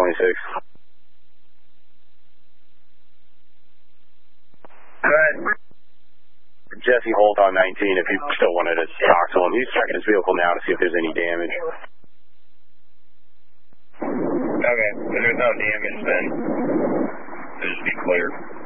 26. Go ahead. Jesse Holt on 19, if you still wanted to talk to him. He's checking his vehicle now to see if there's any damage. Okay, if there's no damage, then it'll just be clear.